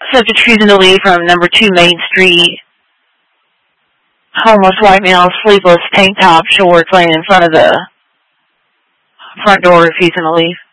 Subject refusing to leave from number 2 Main Street. Homeless white male, sleeveless, tank top, shorts, laying in front of the front door, refusing to leave.